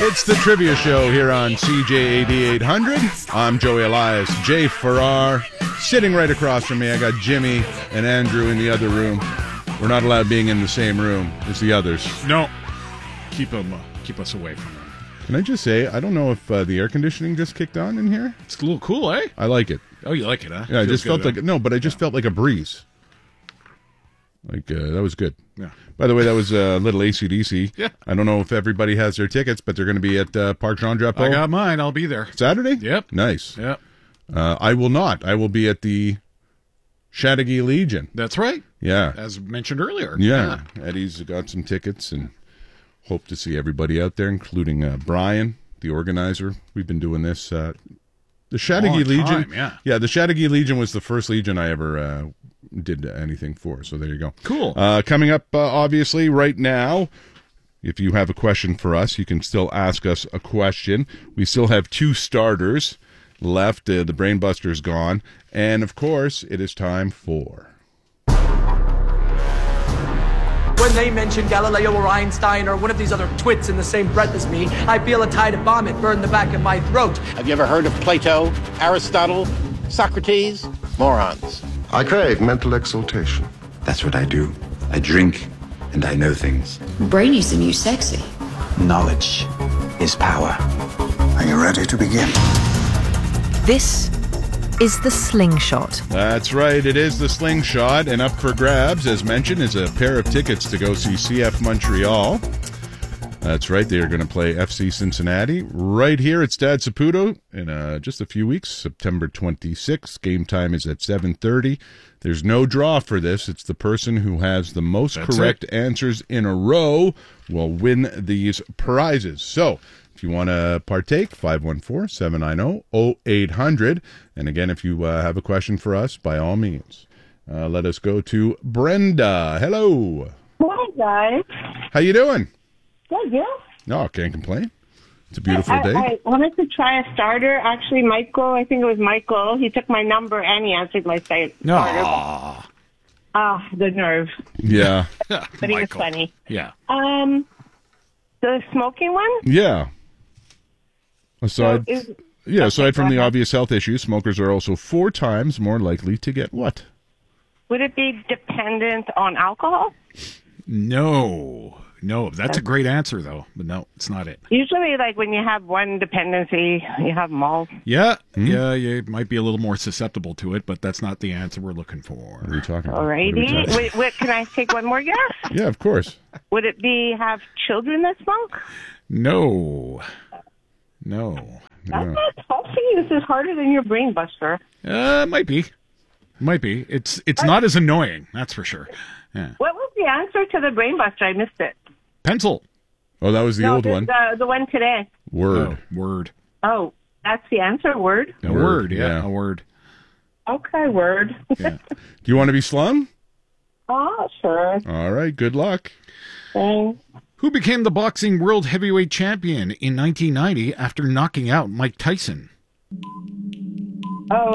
It's the trivia show here on CJAD 800. I'm Joey Elias, Jay Farrar. Sitting right across from me, I got Jimmy and Andrew in the other room. We're not allowed being in the same room as the others. No. Keep us away from them. Can I just say, I don't know if the air conditioning just kicked on in here. It's a little cool, eh? I like it. Oh, you like it, huh? Yeah, I just Feels felt good, like, but I just felt like a breeze. Like, that was good. Yeah. By the way, that was a little AC/DC. Yeah. I don't know if everybody has their tickets, but they're going to be at Parc Jean Drapeau. I got mine. I'll be there. Saturday? Yep. Nice. Yep. I will not. I will be at the Chateauguay Legion. That's right. Yeah. As mentioned earlier. Yeah. Eddie's got some tickets and hope to see everybody out there, including Brian, the organizer. We've been doing this. The Chateauguay Legion. Yeah. The Chateauguay Legion was the first Legion I ever did anything for. So there you go. Cool. Coming up, obviously, right now, if you have a question for us, you can still ask us a question. We still have 2 starters left. The Brainbuster's gone. And, of course, it is time for... When they mention Galileo or Einstein or one of these other twits in the same breath as me, I feel a tide of vomit burn the back of my throat. Have you ever heard of Plato, Aristotle, Socrates? Morons. I crave mental exaltation. That's what I do. I drink, and I know things. Brainy's the new sexy. Knowledge is power. Are you ready to begin? This is the Slingshot. That's right, it is the Slingshot, and up for grabs, as mentioned, is a pair of tickets to go see CF Montreal. That's right, they are going to play FC Cincinnati right here at Stade Saputo in just a few weeks, September 26th. Game time is at 7:30. There's no draw for this. It's the person who has the most correct answers in a row will win these prizes. So, if you want to partake, 514-790-0800. And again, if you have a question for us, by all means, let us go to Brenda. Hello. Hi, guys. How you doing? Good, you? No, can't complain. It's a beautiful day. I wanted to try a starter. Actually, I think it was Michael. He took my number and he answered my starter. Aww. The nerve. Yeah. But he was funny. Yeah. The smoking one? Yeah. Aside Okay, from the go ahead. obvious health issues, smokers are also 4 times more likely to get what? Would it be dependent on alcohol? No, that's a great answer, though. But no, it's not it. Usually, like when you have one dependency, you have them all. Yeah, yeah, you might be a little more susceptible to it, but that's not the answer we're looking for. What are you talking about? Alrighty. Wait, can I take one more guess? Yeah, of course. Would it have children that smoke? No. That's not tough for you. This is harder than your brain buster. Might be. It's not as annoying, that's for sure. Yeah. What was the answer to the brain buster? I missed it. Pencil. Oh, that was the old one. The one today. Word. Word. Oh, that's the answer. Word. A word. Yeah, a word. Okay, word. Yeah. Do you want to be slung? Oh, sure. All right. Good luck. Thanks. Who became the boxing world heavyweight champion in 1990 after knocking out Mike Tyson? Oh,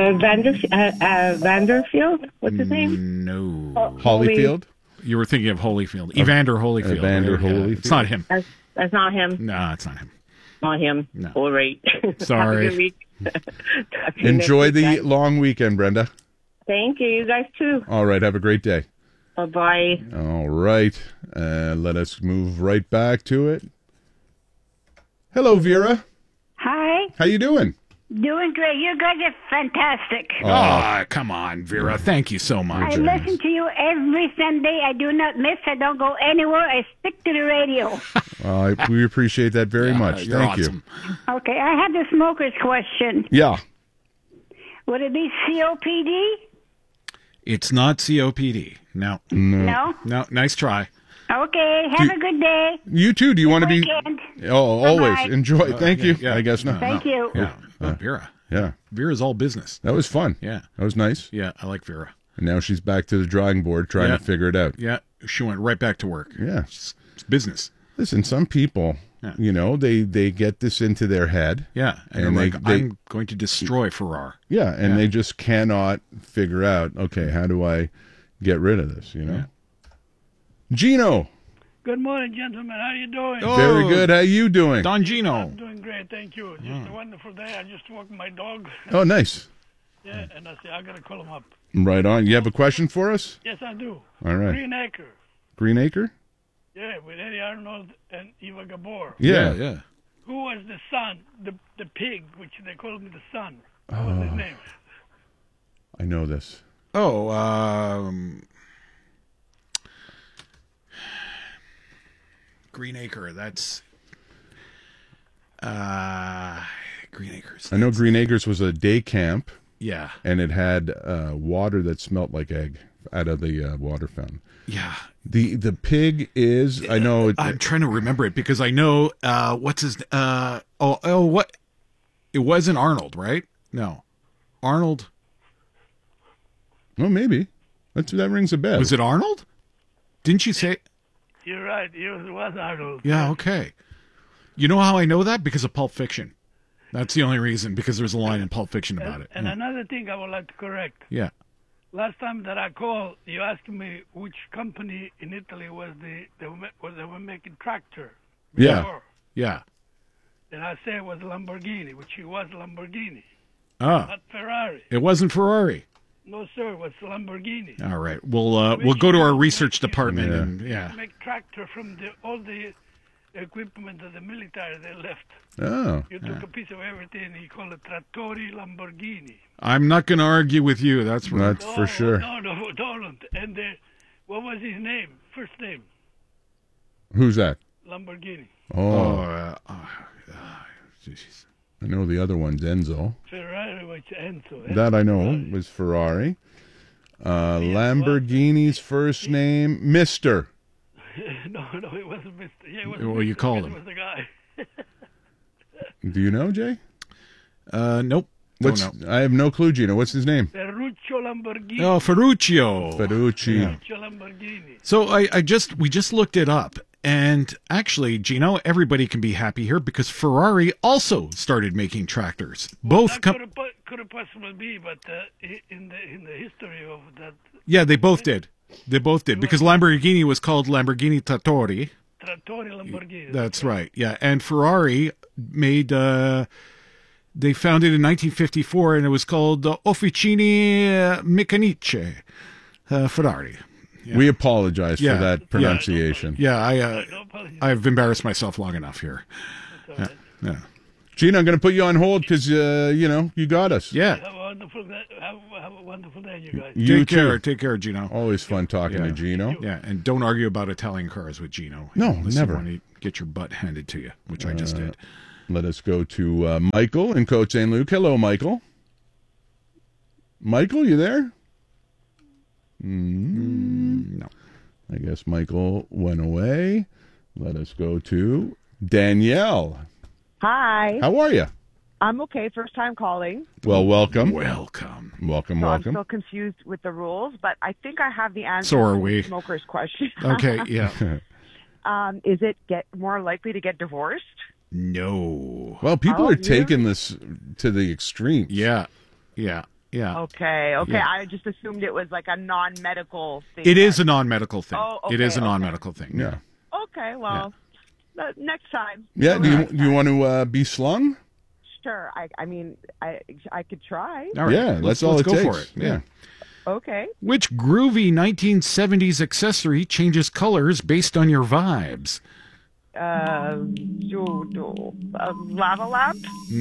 Vanderfield? What's his name? No. Holyfield? You were thinking of Holyfield. Evander Holyfield. Evander Holyfield. It's not him. That's not him. No, it's not him. Not him. No. All right. Sorry. Have a good week. Enjoy the long weekend, Brenda. Thank you. You guys too. All right. Have a great day. Bye-bye. All right. Let us move right back to it. Hello, Vera. Hi. How you doing? Doing great. You guys are fantastic. Oh, come on, Vera. Thank you so much. I listen to you every Sunday. I do not miss. I don't go anywhere. I stick to the radio. We appreciate that very much. You're Thank awesome. you. Okay, I have the smoker's question. Yeah. Would it be COPD? It's not COPD. No. No? No, nice try. Okay, have a good day. You too. Do you want to be? Weekend. Oh, always. Bye-bye. Enjoy. Thank you. yeah. I guess not. Thank you. Yeah. Vera. Yeah. Vera's all business. That was fun. Yeah. That was nice. Yeah, I like Vera. And now she's back to the drawing board trying Yeah. to figure it out. Yeah, she went right back to work. Yeah. It's business. Listen, some people, Yeah. they get this into their head. Yeah. And And they're they- like, they- I'm going to destroy Farrar. Yeah, and Yeah. they just cannot figure out, okay, how do I get rid of this, Yeah. Gino. Good morning, gentlemen. How you doing? Oh, Very good. How you doing? Don Gino. I'm doing great, thank you. Just a wonderful day. I just walked my dog. Oh, nice. Yeah, and I said, I got to call him up. Right on. You have a question for us? Yes, I do. All right. Green Acre. Green Acre? Yeah, with Eddie Arnold and Eva Gabor. Yeah. Who was the son, the pig, which they called him the son? What was his name? I know this. Oh, Green Acre. That's Green Acres. I know Green Acres was a day camp. Yeah. And it had water that smelt like egg out of the water fountain. Yeah. The pig is, I know. I'm trying to remember it because I know, what's his, what? It wasn't Arnold, right? No. Arnold. Oh, maybe. That rings a bell. Was it Arnold? Didn't you say? You're right. It was Arnold. Yeah, okay. You know how I know that? Because of Pulp Fiction. That's the only reason, because there's a line in Pulp Fiction about it. And another thing I would like to correct. Yeah. Last time that I called, you asked me which company in Italy was they were making tractor. Yeah. Before. Yeah. And I said it was Lamborghini, which it was Lamborghini. Oh. Not Ferrari. It wasn't Ferrari. No, sir, it was Lamborghini. All right. We'll go to our research department and Make tractor from all the equipment of the military they left. Oh. You took a piece of everything and you call it Trattori Lamborghini. I'm not going to argue with you. That's for sure. No, don't. And what was his name? First name? Who's that? Lamborghini. Oh. I know the other one's Enzo. Ferrari was Enzo. That I know was Ferrari. Lamborghini's first name, Mr. No, it wasn't Mr. Yeah, it was Well, you called him. It was the guy. Do you know, Jay? Nope. I have no clue, Gino. What's his name? Ferruccio Lamborghini. Oh, Ferruccio. Ferrucci. Ferruccio Lamborghini. So we just looked it up, and actually, Gino, everybody can be happy here because Ferrari also started making tractors. Both could have possibly be, but in the history of that. Yeah, they both did. They both did because Lamborghini was called Lamborghini Trattori. Trattori Lamborghini. That's right. Yeah, and Ferrari made. They founded in 1954, and it was called Officine Meccaniche Ferrari. Yeah. We apologize for that pronunciation. Yeah, I've embarrassed myself long enough here. Yeah. Gina, I'm going to put you on hold because, you got us. Yeah. Have a wonderful day, you guys. You Take care, Gino. Always fun talking to Gino. Yeah, and don't argue about Italian cars with Gino. No, unless never. You want to get your butt handed to you, which I just did. Let us go to Michael in Côte St. Luc. Hello, Michael. Michael, you there? No. I guess Michael went away. Let us go to Danielle. Hi. How are you? I'm okay. First time calling. Well, welcome. Welcome. I'm still confused with the rules, but I think I have the answer. So are to we. the smoker's question. Okay, yeah. Is it more likely to get divorced? No. Well, people are taking this to the extremes. Yeah. Okay. Yeah. I just assumed it was like a non-medical thing. It is a non-medical thing. Oh, okay, It is a non-medical thing. Yeah. Okay, well, next time. Yeah, do you want to be slung? Sure. I mean, I could try. All right. Yeah, let's all it go takes. for it. Yeah. Okay. Which groovy 1970s accessory changes colors based on your vibes? Lava lamp?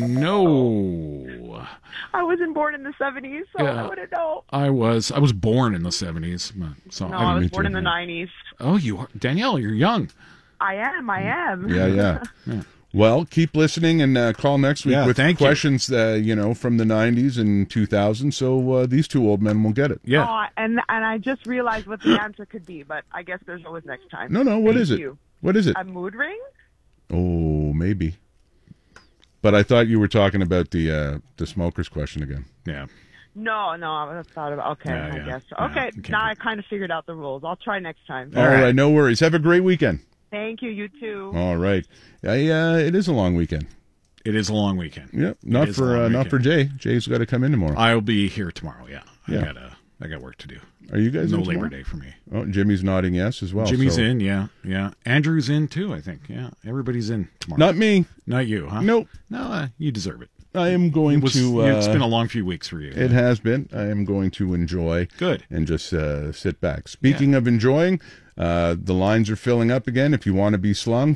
No. I wasn't born in the 70s, so Yeah. I wouldn't know. I was born in the 70s. So No, I was born in the 90s. Oh, you are. Danielle, you're young. I am. Yeah. Well, keep listening and call next week with questions, from the 90s and 2000. So these two old men will get it. Yeah. Oh, and I just realized what the answer could be, but I guess there's always next time. No. What is it? You. What is it? A mood ring? Oh, maybe. But I thought you were talking about the smoker's question again. Yeah. No, I thought about. Okay, I guess. Okay, now I kind of figured out the rules. I'll try next time. All right, no worries. Have a great weekend. Thank you. You too. All right. It is a long weekend. It is a long weekend. Yep. Not for Jay. Jay's got to come in tomorrow. I'll be here tomorrow. Yeah. I gotta I got work to do. Are you guys no in Labor tomorrow? Day for me? Oh, Jimmy's nodding yes as well. Jimmy's in, yeah. Andrew's in too, I think. Yeah, everybody's in tomorrow. Not me. Not you, huh? Nope. No, you deserve it. I am going to... it's been a long few weeks for you. It has been. I am going to enjoy. Good. And just sit back. Speaking of enjoying, the lines are filling up again. If you want to be slung,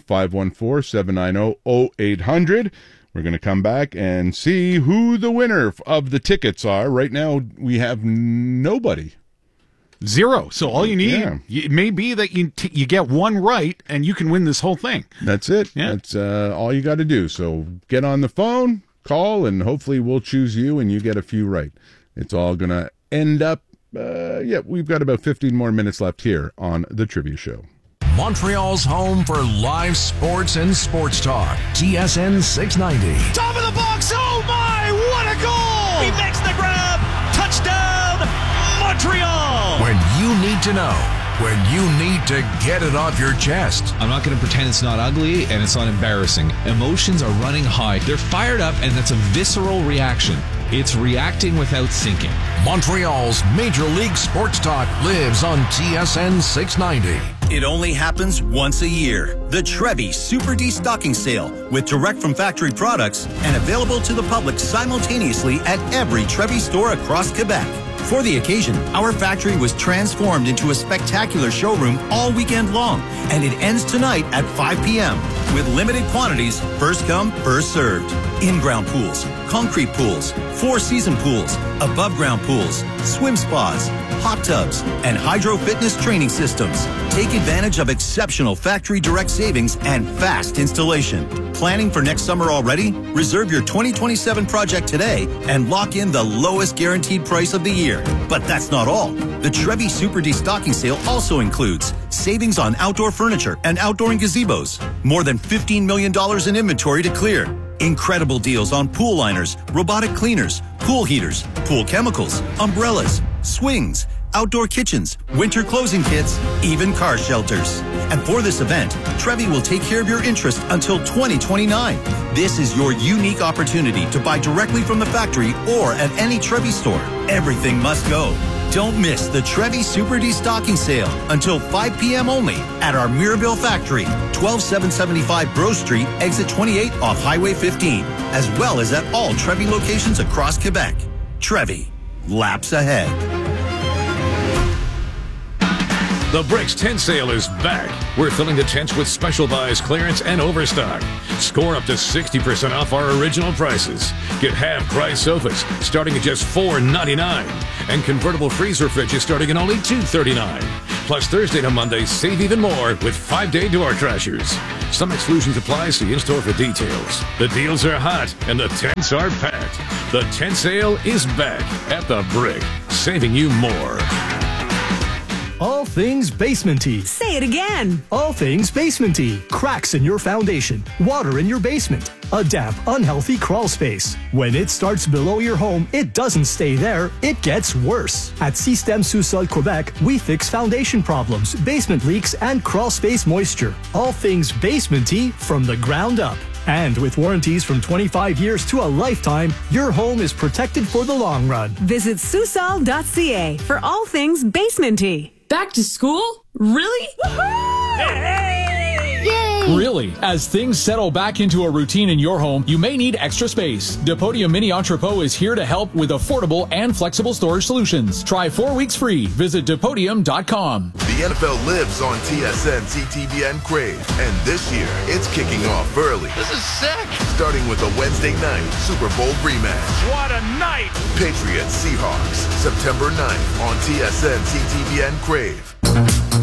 514-790-0800. We're going to come back and see who the winner of the tickets are. Right now, we have nobody. 0. So all you need, it may be that you get one right, and you can win this whole thing. That's it. Yeah. That's all you got to do. So get on the phone, call, and hopefully we'll choose you, and you get a few right. It's all going to end up, we've got about 15 more minutes left here on The Trivia Show. Montreal's home for live sports and sports talk. TSN 690. Top of the box. Oh, my. What a goal. He makes the grab. Touchdown, Montreal. When you need to know. When you need to get it off your chest. I'm not going to pretend it's not ugly and it's not embarrassing. Emotions are running high. They're fired up, and that's a visceral reaction. It's reacting without thinking. Montreal's Major League Sports Talk lives on TSN 690. It only happens once a year. The Trevi Super D Stocking Sale with direct from factory products and available to the public simultaneously at every Trevi store across Quebec. For the occasion, our factory was transformed into a spectacular showroom all weekend long, and it ends tonight at 5 p.m. with limited quantities, first come, first served. In-ground pools, concrete pools, four-season pools, above-ground pools, swim spas, hot tubs, and hydro fitness training systems. Take advantage of exceptional factory direct savings and fast installation. Planning for next summer already? Reserve your 2027 project today and lock in the lowest guaranteed price of the year. But that's not all. The Trevi Super D Stocking Sale also includes savings on outdoor furniture and outdoor gazebos. More than $15 million in inventory to clear. Incredible deals on pool liners, robotic cleaners, pool heaters, pool chemicals, umbrellas, swings, outdoor kitchens, winter closing kits, even car shelters. And for this event, Trevi will take care of your interest until 2029. This is your unique opportunity to buy directly from the factory or at any Trevi store. Everything must go. Don't miss the Trevi Super D Stocking Sale until 5 p.m. only at our Mirabel factory, 12775 Breaux Street, exit 28 off Highway 15, as well as at all Trevi locations across Quebec. Trevi, laps ahead. The Bricks Tent Sale is back. We're filling the tents with special buys, clearance, and overstock. Score up to 60% off our original prices. Get half-price sofas starting at just $4.99. And convertible freezer fridges starting at only $2.39. Plus Thursday to Monday, save even more with 5-day door crashers. Some exclusions apply, see in-store for details. The deals are hot and the tents are packed. The tent sale is back at the Brick, saving you more. All things basement-y. Say it again. All things basement-y. Cracks in your foundation. Water in your basement. A damp, unhealthy crawl space. When it starts below your home, it doesn't stay there. It gets worse. At Système Sous-Sol Quebec, we fix foundation problems, basement leaks, and crawl space moisture. All things basement-y from the ground up. And with warranties from 25 years to a lifetime, your home is protected for the long run. Visit Susol.ca for all things basement-y. Back to school? Really? Yay! Really, as things settle back into a routine in your home, you may need extra space. Depodium Mini Entrepot is here to help with affordable and flexible storage solutions. Try 4 weeks free. Visit Depodium.com. The NFL lives on TSN, CTVN Crave, and this year it's kicking off early. This is sick. Starting with a Wednesday night Super Bowl rematch. What a night! Patriots Seahawks, September 9th on TSN, CTVN Crave.